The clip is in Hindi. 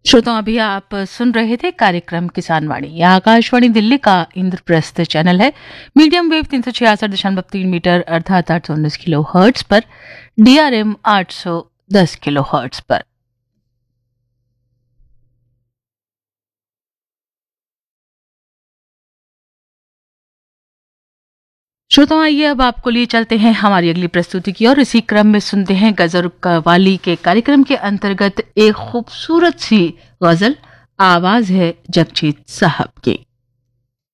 श्रोताओं, अभी आप सुन रहे थे कार्यक्रम किसान वाणी। यह आकाशवाणी दिल्ली का इंद्रप्रस्थ चैनल है। मीडियम वेव 366.3 मीटर अर्थात 819 किलो हर्ट्ज पर, DRM 810 किलो हर्ट्ज पर। श्रोताओं, आइए अब आपको लिए चलते हैं हमारी अगली प्रस्तुति की और इसी क्रम में सुनते हैं गजल कव्वाली के कार्यक्रम के अंतर्गत एक खूबसूरत सी गजल। आवाज है जगजीत साहब की।